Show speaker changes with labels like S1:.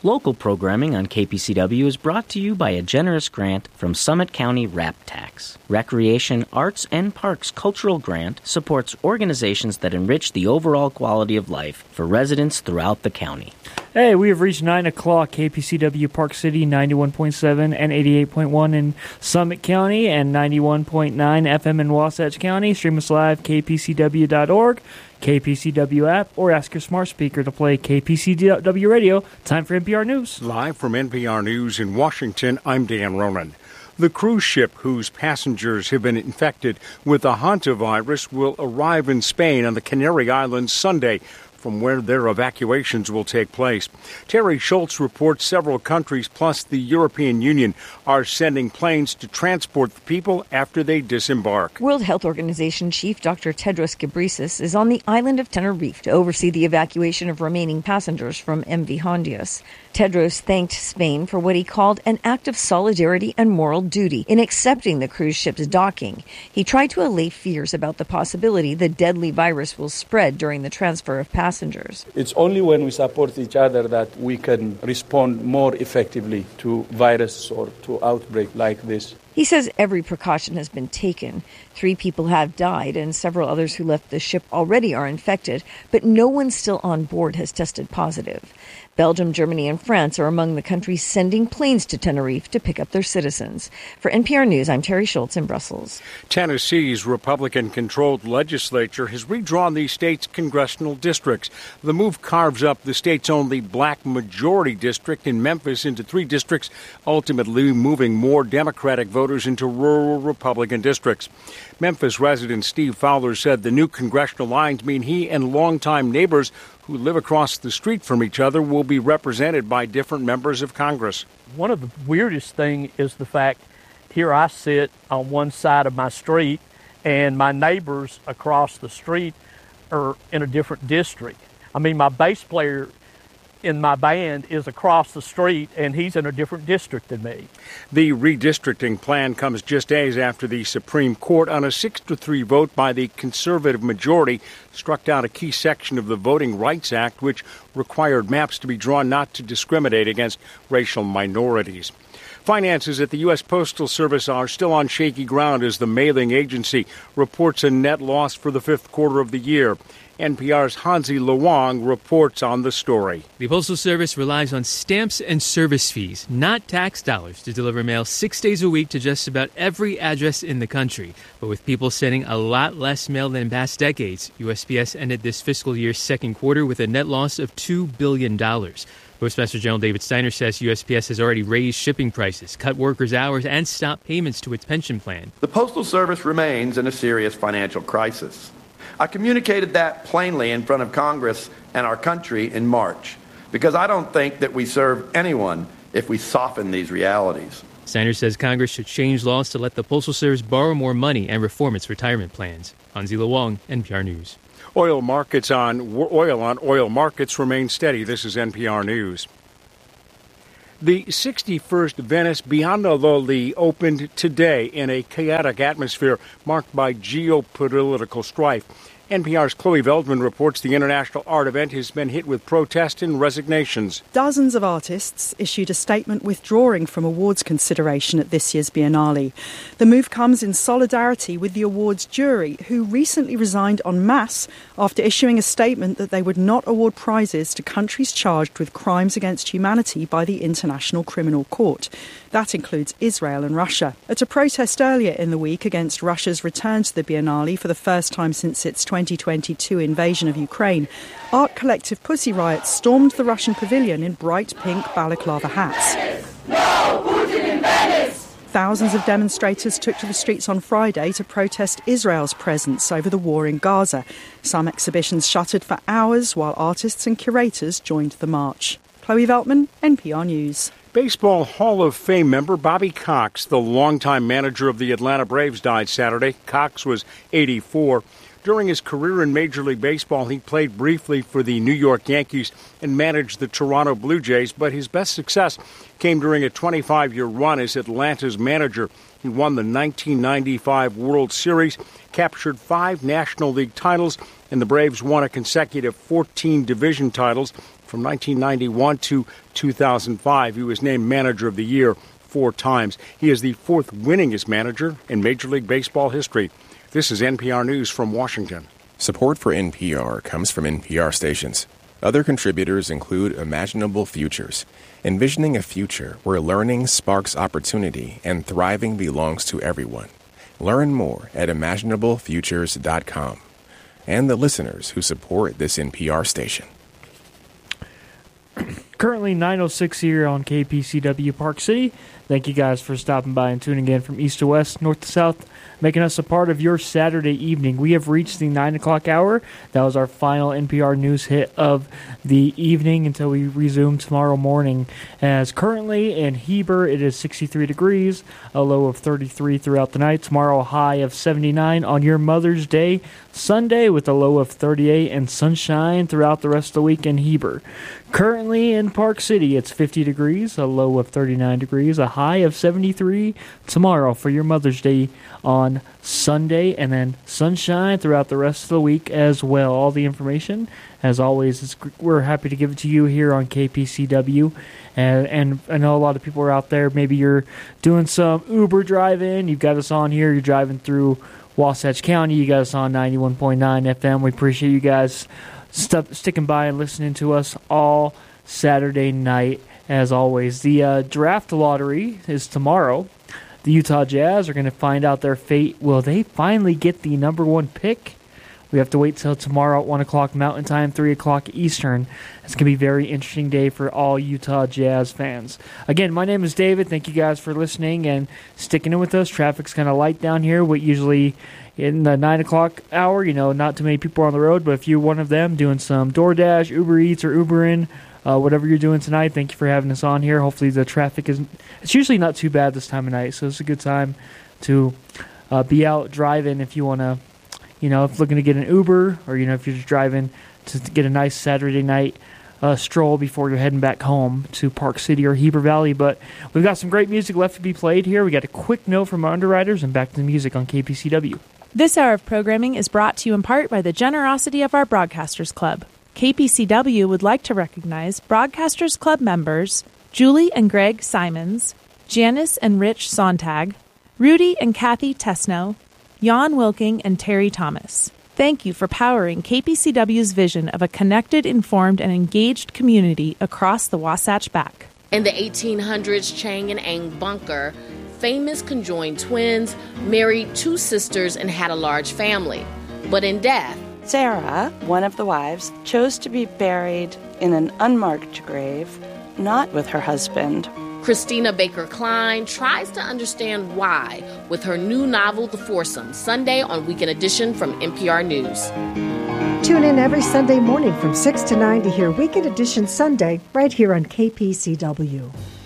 S1: Local programming on KPCW is brought to you by a generous grant from Summit County RAP Tax. Recreation, Arts, and Parks Cultural Grant supports organizations that enrich the overall quality of life for residents throughout the county.
S2: Hey, we have reached 9 o'clock, KPCW Park City, 91.7 and 88.1 in Summit County and 91.9 FM in Wasatch County. Stream us live, kpcw.org, KPCW app, or ask your smart speaker to play KPCW radio. Time for NPR News.
S3: Live from NPR News in Washington, I'm Dan Ronan. The cruise ship whose passengers have been infected with the hantavirus will arrive in Spain on the Canary Islands Sunday, from where their evacuations will take place. Terry Schultz reports several countries plus the European Union are sending planes to transport the people after they disembark.
S4: World Health Organization Chief Dr. Tedros Ghebreyesus is on the island of Tenerife to oversee the evacuation of remaining passengers from MV Hondias. Tedros thanked Spain for what he called an act of solidarity and moral duty in accepting the cruise ship's docking. He tried to allay fears about the possibility the deadly virus will spread during the transfer of passengers.
S5: It's only when we support each other that we can respond more effectively to virus or to outbreak like this.
S4: He says every precaution has been taken. 3 people have died and several others who left the ship already are infected, but no one still on board has tested positive. Belgium, Germany, and France are among the countries sending planes to Tenerife to pick up their citizens. For NPR News, I'm Terry Schultz in Brussels.
S3: Tennessee's Republican-controlled legislature has redrawn the state's congressional districts. The move carves up the state's only black majority district in Memphis into 3 districts, ultimately moving more Democratic voters into rural Republican districts. Memphis resident Steve Fowler said the new congressional lines mean he and longtime neighbors who live across the street from each other will be represented by different members of Congress.
S6: One of the weirdest things is the fact here I sit on one side of my street and my neighbors across the street are in a different district. I mean, my bass player in my band is across the street, and he's in a different district than me.
S3: The redistricting plan comes just days after the Supreme Court, on a 6-3 vote by the conservative majority, struck down a key section of the Voting Rights Act, which required maps to be drawn not to discriminate against racial minorities. Finances at the U.S. Postal Service are still on shaky ground as the mailing agency reports a net loss for the 5th quarter of the year. NPR's Hansi Luang reports on the story.
S7: The Postal Service relies on stamps and service fees, not tax dollars, to deliver mail 6 days a week to just about every address in the country. But with people sending a lot less mail than in past decades, USPS ended this fiscal year's 2nd quarter with a net loss of $2 billion. Postmaster General David Steiner says USPS has already raised shipping prices, cut workers' hours, and stopped payments to its pension plan.
S8: The Postal Service remains in a serious financial crisis. I communicated that plainly in front of Congress and our country in March, because I don't think that we serve anyone if we soften these realities.
S7: Steiner says Congress should change laws to let the Postal Service borrow more money and reform its retirement plans. Hansi Luang, NPR News.
S3: Oil on oil markets remain steady. This is NPR News. The 61st Venice Biennale opened today in a chaotic atmosphere marked by geopolitical strife. NPR's Chloe Veldman reports the international art event has been hit with protests and resignations.
S9: Dozens of artists issued a statement withdrawing from awards consideration at this year's Biennale. The move comes in solidarity with the awards jury, who recently resigned en masse after issuing a statement that they would not award prizes to countries charged with crimes against humanity by the International Criminal Court. That includes Israel and Russia. At a protest earlier in the week against Russia's return to the Biennale for the first time since its 2022 invasion of Ukraine, art collective Pussy Riot stormed the Russian pavilion in bright pink balaclava hats.
S10: No Putin in Venice!
S9: Thousands of demonstrators took to the streets on Friday to protest Israel's presence over the war in Gaza. Some exhibitions shuttered for hours while artists and curators joined the march. Chloe Veltman, NPR News.
S3: Baseball Hall of Fame member Bobby Cox, the longtime manager of the Atlanta Braves, died Saturday. Cox was 84. During his career in Major League Baseball, he played briefly for the New York Yankees and managed the Toronto Blue Jays, but his best success came during a 25-year run as Atlanta's manager. He won the 1995 World Series, captured 5 National League titles, and the Braves won a consecutive 14 division titles. From 1991 to 2005, he was named Manager of the Year 4 times. He is the 4th winningest manager in Major League Baseball history. This is NPR News from Washington.
S11: Support for NPR comes from NPR stations. Other contributors include Imaginable Futures, envisioning a future where learning sparks opportunity and thriving belongs to everyone. Learn more at imaginablefutures.com. And the listeners who support this NPR station.
S2: Currently 9:06 here on KPCW Park City. Thank you guys for stopping by and tuning in from east to west, north to south, making us a part of your Saturday evening. We have reached the 9 o'clock hour. That was our final NPR News hit of the evening until we resume tomorrow morning. As currently in Heber, it is 63 degrees, a low of 33 throughout the night. Tomorrow, a high of 79 on your Mother's Day, Sunday, with a low of 38 and sunshine throughout the rest of the week in Heber. Currently in Park City, it's 50 degrees, a low of 39 degrees, a high of 73 tomorrow for your Mother's Day on Sunday, and then sunshine throughout the rest of the week as well. All the information, as always, we're happy to give it to you here on KPCW. And I know a lot of people are out there. Maybe you're doing some Uber driving. You've got us on here. You're driving through Wasatch County. You got us on 91.9 FM. We appreciate you guys sticking by and listening to us all Saturday night. As always, the draft lottery is tomorrow. The Utah Jazz are going to find out their fate. Will they finally get the number 1 pick? We have to wait till tomorrow at 1 o'clock Mountain Time, 3 o'clock Eastern. It's going to be a very interesting day for all Utah Jazz fans. Again, my name is David. Thank you guys for listening and sticking in with us. Traffic's kind of light down here. What usually in the 9 o'clock hour, not too many people are on the road, but if you're one of them doing some DoorDash, Uber Eats, or Uberin, whatever you're doing tonight, thank you for having us on here. Hopefully the traffic it's usually not too bad this time of night, so it's a good time to be out driving if you want to, if you're looking to get an Uber, or, if you're just driving to get a nice Saturday night stroll before you're heading back home to Park City or Heber Valley. But we've got some great music left to be played here. We got a quick note from our underwriters and back to the music on KPCW.
S12: This hour of programming is brought to you in part by the generosity of our Broadcasters Club. KPCW would like to recognize Broadcasters Club members Julie and Greg Simons, Janice and Rich Sontag, Rudy and Kathy Tesno, Jan Wilking and Terry Thomas. Thank you for powering KPCW's vision of a connected, informed, and engaged community across the Wasatch Back.
S13: In the 1800s, Chang and Ang Bunker, famous conjoined twins, married 2 sisters and had a large family. But in death,
S14: Sarah, one of the wives, chose to be buried in an unmarked grave, not with her husband.
S13: Christina Baker Klein tries to understand why with her new novel, The Foursome, Sunday on Weekend Edition from NPR News.
S15: Tune in every Sunday morning from 6 to 9 to hear Weekend Edition Sunday right here on KPCW.